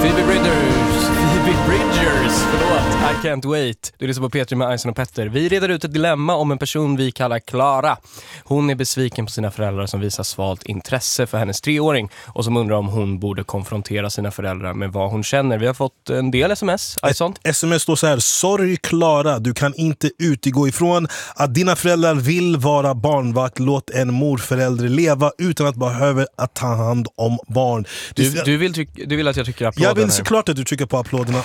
Phoebe Bridgers, förlåt, I can't wait. Du lyssnar på Petri med Eisen och Petter. Vi reder ut ett dilemma om en person vi kallar Klara. Hon är besviken på sina föräldrar som visar svalt intresse för hennes 3-åring och som undrar om hon borde konfrontera sina föräldrar med vad hon känner. Vi har fått en del sms. Sms står så här: sorry Klara, du kan inte utgå ifrån att dina föräldrar vill vara barnvakt. Låt en morförälder leva utan att behöva att ta hand om barn. Du vill att jag trycker applåderna? Jag vill såklart att du trycker på applåderna.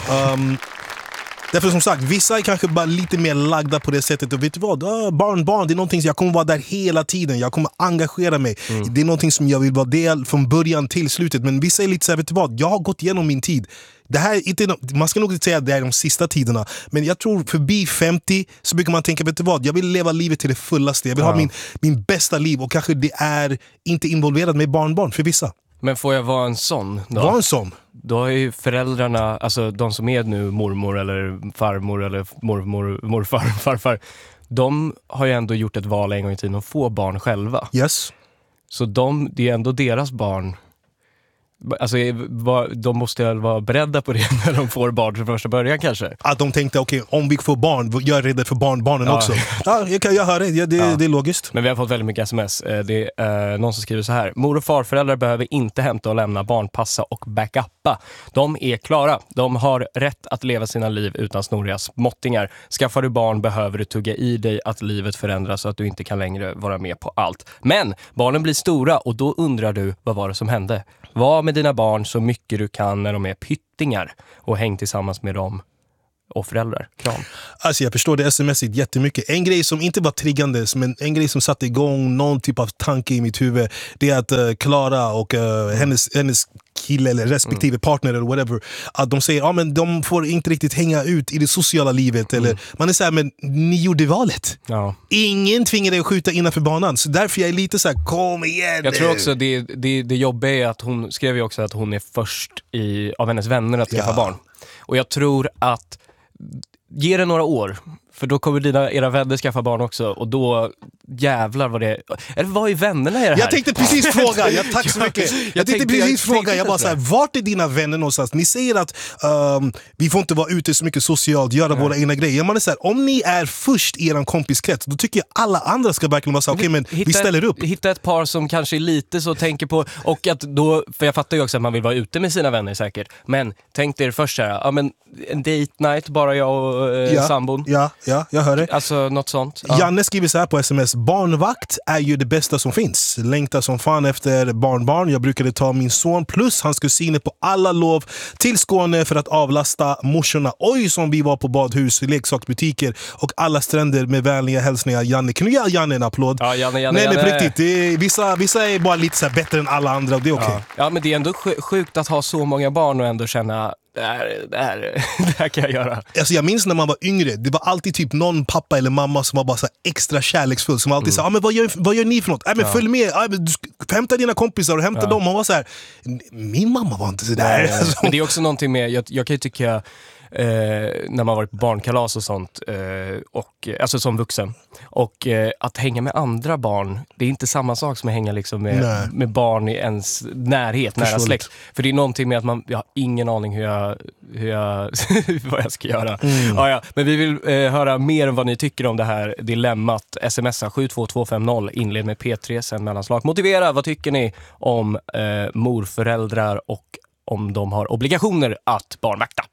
Därför som sagt, vissa är kanske bara lite mer lagda på det sättet. Och vet du vad? Barn, det är någonting som jag kommer vara där hela tiden. Jag kommer engagera mig. Det är någonting som jag vill vara del från början till slutet. Men vissa är lite så här, vet du vad? Jag har gått igenom min tid. Det här är inte, man ska nog inte säga att det är de sista tiderna. Men jag tror förbi 50 så brukar man tänka, vet du vad? Jag vill leva livet till det fullaste. Jag vill ha min bästa liv. Och kanske det är inte involverad med barnbarn för vissa. Men får jag vara en sån då? Var en sån? Då är ju föräldrarna, alltså de som är nu mormor eller farmor eller morfar, farfar, de har ju ändå gjort ett val en gång i tiden att få barn själva. Yes. Så det är ändå deras barn. Alltså de måste ju vara beredda på det när de får barn från första början kanske. Att de tänkte, okej, om vi får barn, jag är rädd för barnen också. Ja, jag hör det. Det är logiskt. Men vi har fått väldigt mycket sms. Det är någon som skriver så här: mor- och farföräldrar behöver inte hämta och lämna, barnpassa och backuppa. De är klara. De har rätt att leva sina liv utan snoriga småttingar. Skaffar du barn behöver du tugga i dig att livet förändras så att du inte kan längre vara med på allt. Men barnen blir stora och då undrar du, vad var det som hände? Var med dina barn så mycket du kan när de är pyttingar och häng tillsammans med dem och föräldrar. Kram. Alltså jag förstår det smsigt jättemycket. En grej som inte var triggande, men en grej som satte igång någon typ av tanke i mitt huvud, det är att Klara och hennes kille eller respektive partner eller whatever, att de säger men de får inte riktigt hänga ut i det sociala livet. Eller man är så här, men ni gjorde valet. Ja. Ingen tvingar dig att skjuta innanför banan. Så därför jag är lite så här, kom igen. Jag tror också det jobbiga är att hon skrev ju också att hon är först av hennes vänner att skaffa barn. Och jag tror att ge det några år, för då kommer era vänner skaffa barn också. Och då jävlar vad det... Eller vad är vännerna i det här? Jag tänkte precis fråga, tack så mycket. Jag tänkte precis fråga, jag bara så här, vart är dina vänner någonstans? Ni säger att vi får inte vara ute så mycket socialt, göra våra egna grejer. Man är så här, om ni är först i er kompiskrets, då tycker jag alla andra ska verkligen vara så här, okej, men vi ställer upp. Hitta ett par som kanske är lite så tänker på, och att då, för jag fattar ju också att man vill vara ute med sina vänner säkert, men tänk er först så här, men en date night, bara jag och sambon. Ja, jag hör det. Alltså något sånt. Janne skriver så här på sms: barnvakt är ju det bästa som finns. Längtar som fan efter barnbarn. Jag brukade ta min son plus hans kusiner på alla lov till Skåne för att avlasta morsorna. Oj, som vi var på badhus, leksaksbutiker och alla stränder med vänliga hälsningar. Janne, kan du ge Janne en applåd? Ja, Janne. Nej, men på riktigt, vissa är bara lite så här bättre än alla andra och det är okej. Ja, men det är ändå sjukt att ha så många barn och ändå känna det här kan jag göra. Alltså jag minns när man var yngre, det var alltid typ någon pappa eller mamma som var bara så extra kärleksfull, som alltid sa, men vad gör ni för något? Men följ med, hämta dina kompisar och hämta dem. Man var så här, min mamma var inte så där. Alltså. Men det är också någonting med, jag kan ju tycka när man varit på barnkalas och sånt och, alltså som vuxen, och att hänga med andra barn, det är inte samma sak som att hänga liksom med barn i ens närhet, nära släkt. För det är någonting med att jag har ingen aning hur jag vad jag ska göra. Men vi vill höra mer om vad ni tycker om det här dilemmat. Smsa 72250, inled med P3, sen mellanslag. Motivera, vad tycker ni om morföräldrar och om de har obligationer att barnvakta?